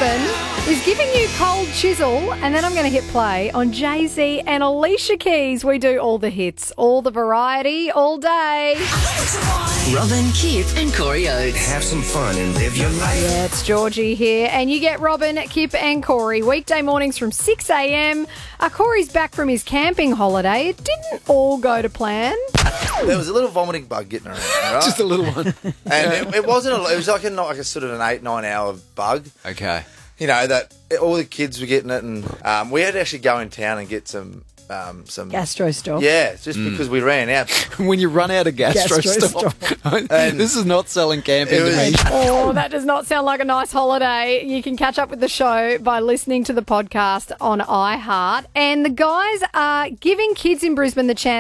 husband is giving you cold chisel, and then I'm going to hit play on Jay-Z and Alicia Keys. We do all the hits, all the variety, all day. Robin, Kip and Corey Oates. Have some fun and live your life. Yeah, it's Georgie here, and you get Robin, Kip and Corey weekday mornings from 6 a.m. Corey's back from his camping holiday. It didn't all go to plan. There was a little vomiting bug getting around, right? Just a little one. And it wasn't it was like a sort of an 8-9 hour bug. Okay. You know, that all the kids were getting it, and we had to actually go in town and get some Gastro stuff. Yeah, just because we ran out. When you run out of gastro stuff. This is not selling camping to me. Oh, that does not sound like a nice holiday. You can catch up with the show by listening to the podcast on iHeart. And the guys are giving kids in Brisbane the chance